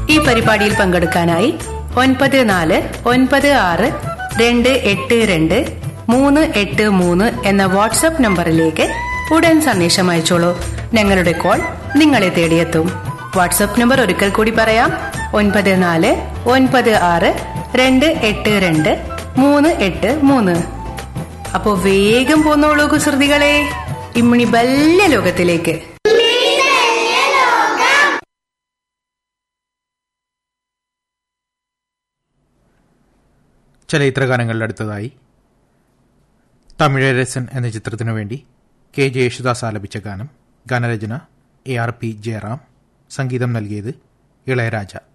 ഈ പരിപാടിയിൽ പങ്കെടുക്കാനായി 9496282383 എന്ന വാട്സ്ആപ്പ് നമ്പറിലേക്ക് ഉടൻ സന്ദേശം അയച്ചോളൂ. ഞങ്ങളുടെ കോൾ നിങ്ങളെ തേടിയെത്തും. വാട്സ്ആപ്പ് നമ്പർ ഒരിക്കൽ കൂടി പറയാം: 9496282383. അപ്പോ വേഗം പോന്നോളൂ കുസൃതികളെ, ഇമ്മിണി ബല്യ ലോകത്തിലേക്ക്. ചലച്ചിത്രഗാനങ്ങളുടെ അടുത്തതായി തമിഴരസൻ എന്ന ചിത്രത്തിനു വേണ്ടി KJ യേശുദാസ് ആലപിച്ച ഗാനം. ഗാനരചന ARP ജയറാം, സംഗീതം നൽകിയത് ഇളയരാജ.